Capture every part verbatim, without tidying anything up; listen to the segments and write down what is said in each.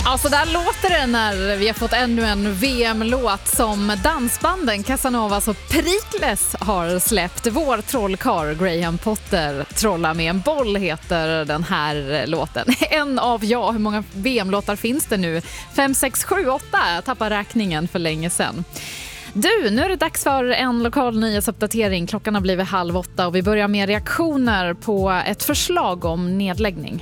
Ja, så där låter det när vi har fått ännu en V M-låt som dansbanden Casanovas och Pericles har släppt. Vår trollkarl Graham Potter trollar med en boll heter den här låten. En av, ja, hur många V M-låtar finns det nu? Fem, sex, sju, åtta. Jag tappar räkningen för länge sedan. Du, nu är det dags för en lokal nyhetsuppdatering. Klockan har blivit halv åtta och vi börjar med reaktioner på ett förslag om nedläggning.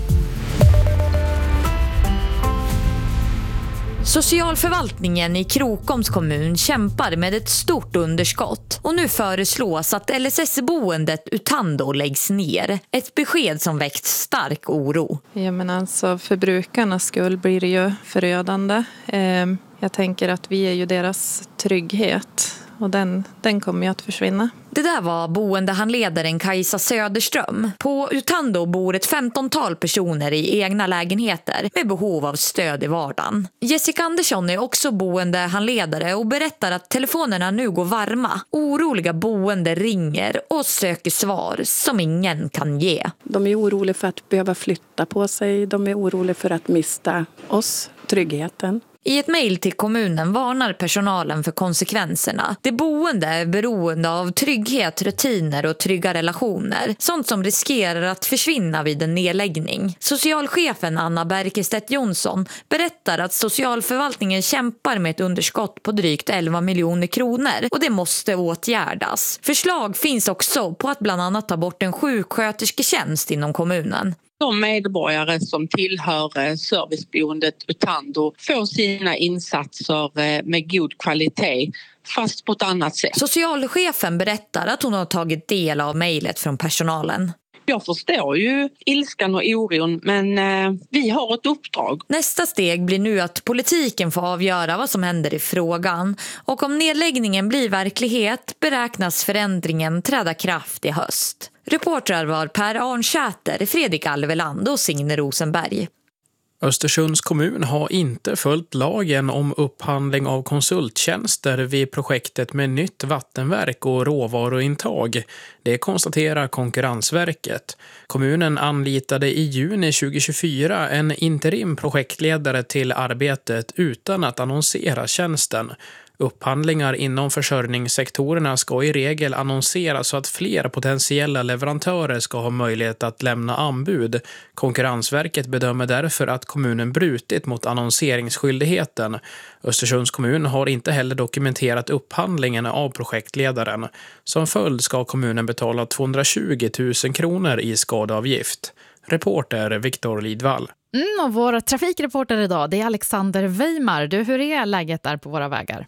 Socialförvaltningen i Krokoms kommun kämpar med ett stort underskott och nu föreslås att L S S-boendet Utando läggs ner. Ett besked som väckt stark oro. Ja, men alltså för brukarnas skull blir det ju förödande. Eh, jag tänker att vi är ju deras trygghet och den, den kommer ju att försvinna. Det där var boendehandledaren Kajsa Söderström. På Utando bor ett femtontal personer i egna lägenheter med behov av stöd i vardagen. Jessica Andersson är också boendehandledare och berättar att telefonerna nu går varma. Oroliga boende ringer och söker svar som ingen kan ge. De är oroliga för att behöva flytta på sig. De är oroliga för att mista oss, tryggheten. I ett mejl till kommunen varnar personalen för konsekvenserna. Det boende är beroende av trygghet, rutiner och trygga relationer. Sånt som riskerar att försvinna vid en nedläggning. Socialchefen Anna Berkestedt Jonsson berättar att socialförvaltningen kämpar med ett underskott på drygt elva miljoner kronor och det måste åtgärdas. Förslag finns också på att bland annat ta bort en sjukskötersketjänst inom kommunen. De medborgare som tillhör serviceboendet Utando får sina insatser med god kvalitet fast på ett annat sätt. Socialchefen berättar att hon har tagit del av mejlet från personalen. Jag förstår ju ilskan och oron, men eh, vi har ett uppdrag. Nästa steg blir nu att politiken får avgöra vad som händer i frågan. Och om nedläggningen blir verklighet beräknas förändringen träda kraft i höst. Reportrar var Per Arnsäter, Fredrik Alveland och Signe Rosenberg. Östersunds kommun har inte följt lagen om upphandling av konsulttjänster vid projektet med nytt vattenverk och råvaruintag. Det konstaterar Konkurrensverket. Kommunen anlitade i juni tjugohundratjugofyra en interim projektledare till arbetet utan att annonsera tjänsten. Upphandlingar inom försörjningssektorerna ska i regel annonseras så att fler potentiella leverantörer ska ha möjlighet att lämna anbud. Konkurrensverket bedömer därför att kommunen brutit mot annonseringsskyldigheten. Östersunds kommun har inte heller dokumenterat upphandlingen av projektledaren. Som följd ska kommunen betala tvåhundratjugo tusen kronor i skadeavgift. Reporter Viktor Lidvall. Mm, och vår trafikreporter idag det är Alexander Weimar. Du, hur är läget där på våra vägar?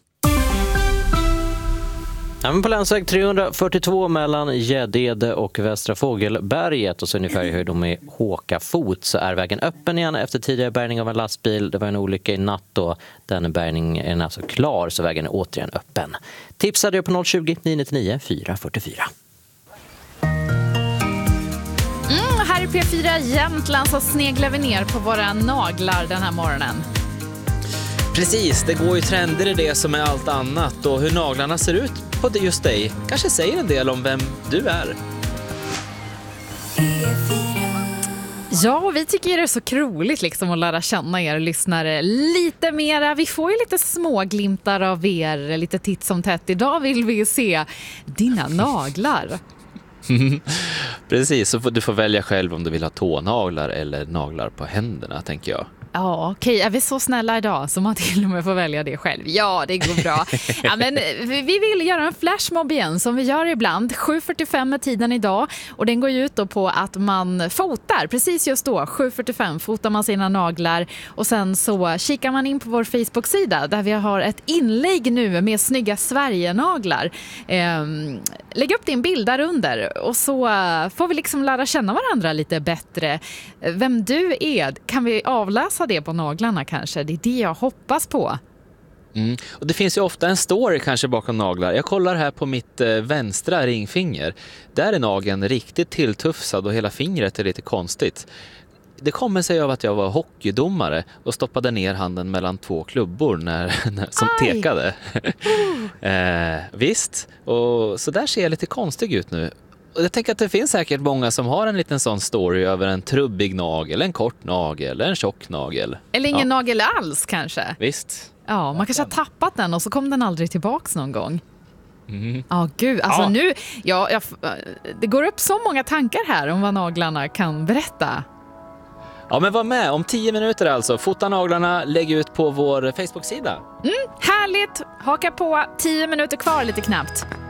Ja, men på länsväg trehundrafyrtiotvå mellan Gäddede och Västra Fågelberget och så ungefär i höjd med Håkafot så är vägen öppen igen efter tidigare bärgning av en lastbil. Det var en olycka i natt och den bärgningen är alltså klar så vägen är återigen öppen. Tipsade jag på noll tjugo, nio nio nio, fyra fyra fyra. Mm, här i P fyra Jämtland så sneglar vi ner på våra naglar den här morgonen. Precis, det går ju trender i det som är allt annat och hur naglarna ser ut på just dig kanske säger en del om vem du är. Ja, vi tycker det är så roligt liksom att lära känna er lyssnare lite mera. Vi får ju lite småglimtar av er, lite titt som tätt. Idag vill vi se dina naglar. Precis, så du får välja själv om du vill ha tånaglar eller naglar på händerna, tänker jag. Ja, okej. Okay. Är vi så snälla idag som man till och med får välja det själv? Ja, det går bra. Ja, men vi vill göra en flashmob igen som vi gör ibland. sju fyrtiofem är tiden idag och den går ju ut då på att man fotar. Precis just då, sju fyrtiofem, fotar man sina naglar och sen så kikar man in på vår Facebook-sida där vi har ett inlägg nu med snygga Sverige-naglar. Ehm, lägg upp din bild där under och så får vi liksom lära känna varandra lite bättre. Vem du är, kan vi avläsa det på naglarna kanske? Det är det jag hoppas på. Mm. Och det finns ju ofta en story kanske bakom naglar. Jag kollar här på mitt eh, vänstra ringfinger. Där är nageln riktigt tilltufsad och hela fingret är lite konstigt. Det kommer sig av att jag var hockeydomare och stoppade ner handen mellan två klubbor när, när, som Aj. tekade. eh, visst, och så där ser jag lite konstig ut nu. Och jag tänker att det finns säkert många som har en liten sån story över en trubbig nagel, en kort nagel eller en tjock nagel. Eller ingen ja. nagel alls kanske. Visst. Ja, man kanske har tappat den och så kom den aldrig tillbaks någon gång. Mm. Ja, gud. Alltså Ja. nu, ja, jag, det går upp så många tankar här om vad naglarna kan berätta. Ja, men var med om tio minuter alltså. Fota naglarna, lägg ut på vår Facebook-sida. Mm, härligt! Haka på, tio minuter kvar lite knappt.